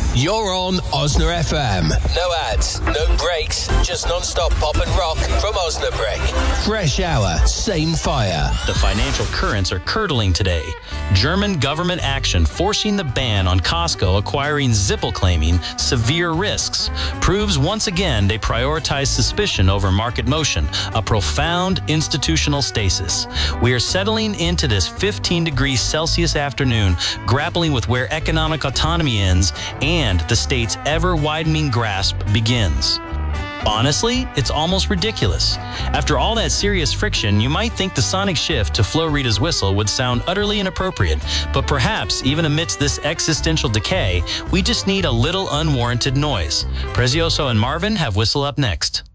You're on Osna FM. No ads, no breaks, just non-stop pop and rock from Osnabrück. Fresh hour, same fire. The financial currents are curdling today. German government action forcing the ban on Costco acquiring Zippel, claiming severe risks, proves once again they prioritize suspicion over market motion, a profound institutional stasis. We are settling into this 15 degrees Celsius afternoon, grappling with where economic autonomy ends and the state's ever-widening grasp begins. Honestly, it's almost ridiculous. After all that serious friction, you might think the sonic shift to Flo Rida's whistle would sound utterly inappropriate, but perhaps even amidst this existential decay, we just need a little unwarranted noise. Prezioso and Marvin have Whistle up next.